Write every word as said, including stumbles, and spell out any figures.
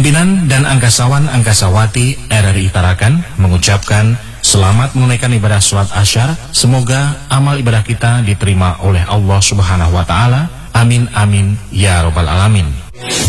Pimpinan dan angkasawan angkasawati R R I Tarakan mengucapkan selamat menunaikan ibadah sholat Asyar. Semoga amal ibadah kita diterima oleh Allah Subhanahu wa taala. Amin amin ya rabbal alamin.